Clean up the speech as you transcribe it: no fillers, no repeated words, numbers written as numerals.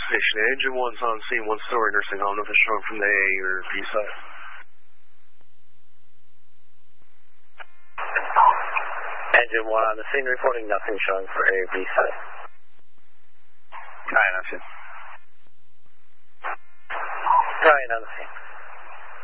station. Engine 1's on scene, 1 story nursing home, nothing showing from the A or B side. Engine 1 on the scene, reporting nothing showing for A or B side. Ryan on scene. Ryan on the scene.